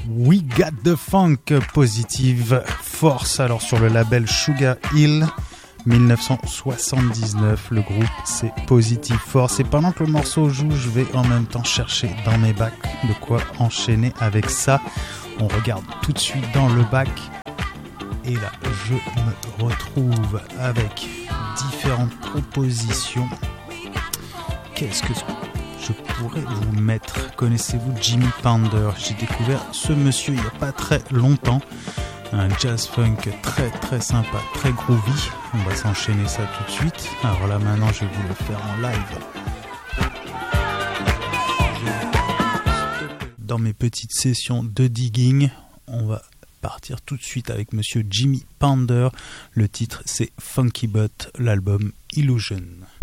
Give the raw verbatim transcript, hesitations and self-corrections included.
We Got the Funk, Positive Force, alors sur le label Sugar Hill, dix-neuf cent soixante-dix-neuf, le groupe c'est Positive Force, et pendant que le morceau joue, je vais en même temps chercher dans mes bacs de quoi enchaîner avec ça. On regarde tout de suite dans le bac, et là je me retrouve avec différentes propositions. Qu'est-ce que je pourrais vous mettre? Connaissez-vous Jimmy Pounder? J'ai découvert ce monsieur il n'y a pas très longtemps. Un jazz funk très très sympa, très groovy. On va s'enchaîner ça tout de suite. Alors là maintenant je vais vous le faire en live. Dans mes petites sessions de digging, on va partir tout de suite avec monsieur Jimmy Pounder. Le titre c'est Funky Butt, l'album Illusion.